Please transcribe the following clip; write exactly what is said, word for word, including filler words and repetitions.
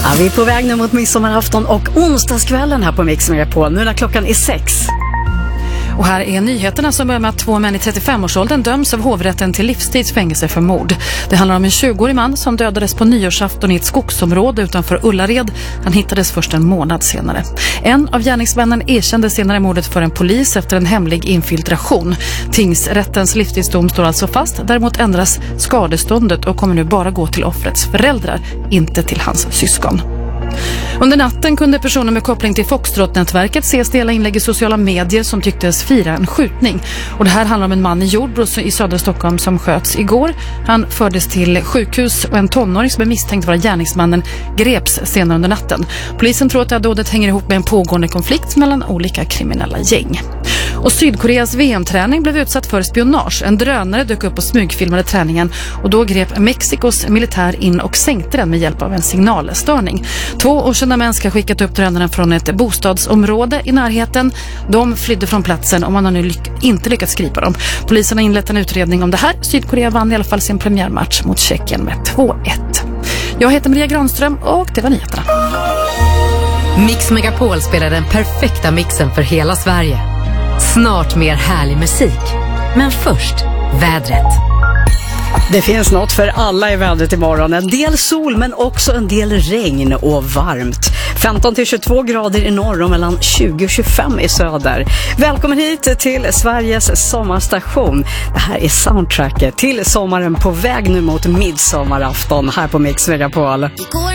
Ja, vi är på väg nu mot midsommarafton och onsdagskvällen här på Mix Megapol. Nu när klockan är sex. Och här är nyheterna som börjar med att två män i trettiofem-årsåldern döms av hovrätten till livstidsfängelse för mord. Det handlar om en tjugoårig man som dödades på nyårsafton i ett skogsområde utanför Ullared. Han hittades först en månad senare. En av gärningsmännen erkände senare mordet för en polis efter en hemlig infiltration. Tingsrättens livstidsdom står alltså fast. Däremot ändras skadeståndet och kommer nu bara gå till offrets föräldrar, inte till hans syskon. Under natten kunde personer med koppling till Foxtrot-nätverket ses dela inlägg i sociala medier som tycktes fira en skjutning. Och det här handlar om en man i Jordbro i södra Stockholm som sköts igår. Han fördes till sjukhus och en tonåring som är misstänkt vara gärningsmannen greps senare under natten. Polisen tror att det här dådet hänger ihop med en pågående konflikt mellan olika kriminella gäng. Och Sydkoreas V M-träning blev utsatt för spionage. En drönare dök upp och smygfilmade träningen och då grep Mexikos militär in och sänkte den med hjälp av en signalstörning. Två okända män ska skickat upp drönaren från ett bostadsområde i närheten. De flydde från platsen och man har nu lyck- inte lyckats gripa dem. Polisen har inlett en utredning om det här. Sydkorea vann i alla fall sin premiärmatch mot Tjeckien med två ett. Jag heter Maria Granström och det var nyheterna. Mix Megapol spelar den perfekta mixen för hela Sverige. Snart mer härlig musik. Men först, vädret. Det finns något för alla i vädret imorgon. En del sol men också en del regn och varmt. femton till tjugotvå grader i norr och mellan tjugo och tjugofem i söder. Välkommen hit till Sveriges sommarstation. Det här är soundtracket till sommaren på väg nu mot midsommarafton här på Mix Megapol. Igår